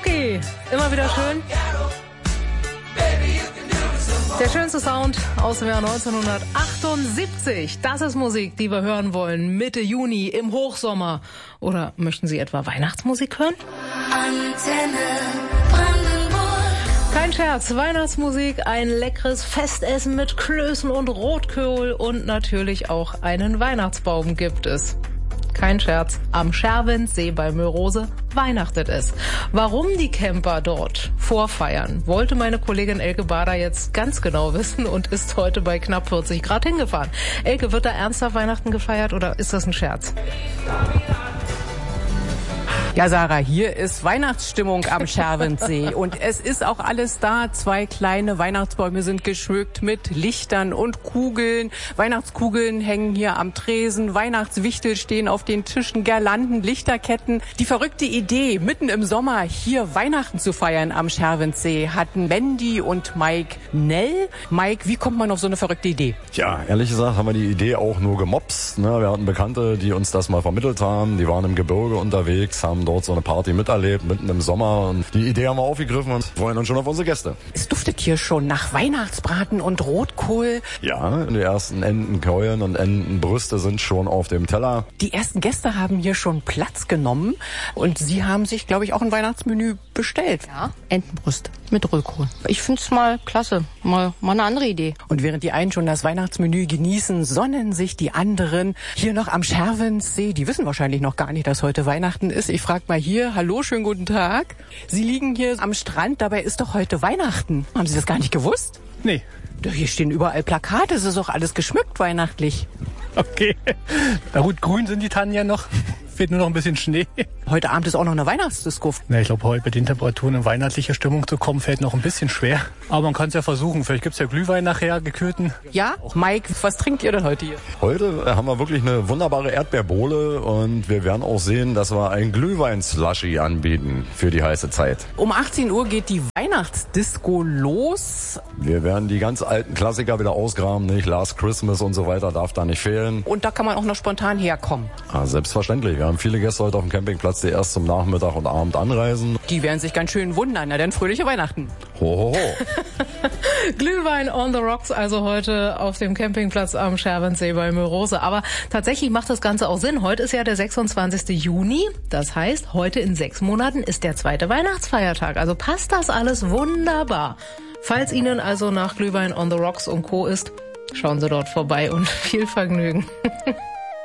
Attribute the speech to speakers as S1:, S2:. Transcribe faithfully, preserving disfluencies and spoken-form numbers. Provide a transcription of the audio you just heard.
S1: Cookie, immer wieder schön. Der schönste Sound aus dem Jahr neunzehnhundertachtundsiebzig. Das ist Musik, die wir hören wollen. Mitte Juni im Hochsommer. Oder möchten Sie etwa Weihnachtsmusik hören?
S2: Antenne Brandenburg.
S1: Kein Scherz, Weihnachtsmusik, ein leckeres Festessen mit Klößen und Rotkohl und natürlich auch einen Weihnachtsbaum gibt es. Kein Scherz, am Scherwendsee bei Mörose weihnachtet es. Warum die Camper dort vorfeiern, wollte meine Kollegin Elke Bader jetzt ganz genau wissen und ist heute bei knapp vierzig Grad hingefahren. Elke, wird da ernsthaft Weihnachten gefeiert oder ist das ein Scherz?
S3: Ja, Sarah, hier ist Weihnachtsstimmung am Scherwendsee und es ist auch alles da. Zwei kleine Weihnachtsbäume sind geschmückt mit Lichtern und Kugeln. Weihnachtskugeln hängen hier am Tresen, Weihnachtswichtel stehen auf den Tischen, Girlanden, Lichterketten. Die verrückte Idee, mitten im Sommer hier Weihnachten zu feiern am Scherwendsee, hatten Mandy und Mike Nell. Mike, wie kommt man auf so eine verrückte Idee?
S4: Ja, ehrlich gesagt haben wir die Idee auch nur gemopst. Ne? Wir hatten Bekannte, die uns das mal vermittelt haben. Die waren im Gebirge unterwegs, haben dort so eine Party miterlebt, mitten im Sommer. Und die Idee haben wir aufgegriffen und freuen uns schon auf unsere Gäste.
S3: Es duftet hier schon nach Weihnachtsbraten und Rotkohl.
S4: Ja, die ersten Entenkeulen und Entenbrüste sind schon auf dem Teller.
S3: Die ersten Gäste haben hier schon Platz genommen und Sie haben sich, glaube ich, auch ein Weihnachtsmenü bestellt.
S5: Ja, Entenbrust mit Rotkohl. Ich finde es mal klasse, mal, mal eine andere Idee.
S3: Und während die einen schon das Weihnachtsmenü genießen, sonnen sich die anderen hier noch am Scherwendsee. Die wissen wahrscheinlich noch gar nicht, dass heute Weihnachten ist. Ich frage mal hier, hallo, schönen guten Tag. Sie liegen hier am Strand, dabei ist doch heute Weihnachten. Haben Sie das gar nicht gewusst?
S6: Nee.
S3: Doch, hier stehen überall Plakate, es ist doch alles geschmückt weihnachtlich.
S6: Okay. Na gut, grün sind die Tannen ja noch. Fehlt nur noch ein bisschen Schnee.
S3: Heute Abend ist auch noch eine Weihnachtsdisco.
S6: Na, ich glaube, heute bei den Temperaturen in weihnachtliche Stimmung zu kommen, fällt noch ein bisschen schwer. Aber man kann es ja versuchen. Vielleicht gibt's ja Glühwein nachher, gekühlten.
S3: Ja? Mike, was trinkt ihr denn heute hier?
S4: Heute haben wir wirklich eine wunderbare Erdbeerbohle und wir werden auch sehen, dass wir einen Glühwein-Slushy anbieten für die heiße Zeit.
S3: Um achtzehn Uhr geht die Weihnachtsdisco los.
S4: Wir werden die ganz alten Klassiker wieder ausgraben, nicht? Last Christmas und so weiter darf da nicht fehlen.
S3: Und da kann man auch noch spontan herkommen.
S4: Ah, selbstverständlich. Wir haben viele Gäste heute auf dem Campingplatz, die erst zum Nachmittag und Abend anreisen.
S3: Die werden sich ganz schön wundern. Na dann fröhliche Weihnachten.
S4: Ho, ho, ho.
S1: Glühwein on the rocks, also heute auf dem Campingplatz am Scherwendsee bei Mörose. Aber tatsächlich macht das Ganze auch Sinn. Heute ist ja der sechsundzwanzigste Juni. Das heißt, heute in sechs Monaten ist der zweite Weihnachtsfeiertag. Also passt das alles wunderbar. Falls Ihnen also nach Glühwein on the rocks und Co. ist, schauen Sie dort vorbei und viel Vergnügen.